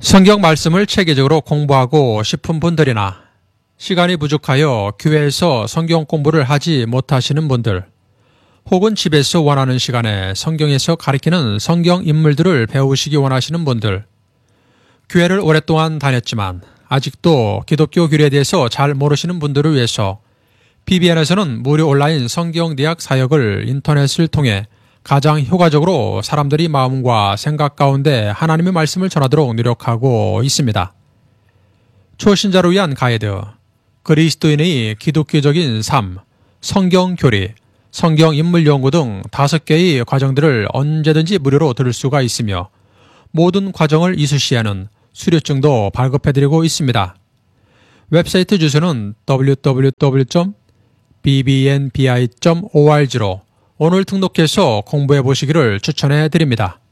성경 말씀을 체계적으로 공부하고 싶은 분들이나 시간이 부족하여 교회에서 성경 공부를 하지 못하시는 분들, 혹은 집에서 원하는 시간에 성경에서 가리키는 성경 인물들을 배우시기 원하시는 분들, 교회를 오랫동안 다녔지만 아직도 기독교 규례에 대해서 잘 모르시는 분들을 위해서 BBN에서는 무료 온라인 성경대학 사역을 인터넷을 통해 가장 효과적으로 사람들이 마음과 생각 가운데 하나님의 말씀을 전하도록 노력하고 있습니다. 초신자를 위한 가이드, 그리스도인의 기독교적인 삶, 성경 교리, 성경 인물 연구 등 5개의 과정들을 언제든지 무료로 들을 수가 있으며 모든 과정을 이수시에는 수료증도 발급해드리고 있습니다. 웹사이트 주소는 www.bbnbi.org로 오늘 등록해서 공부해 보시기를 추천해 드립니다.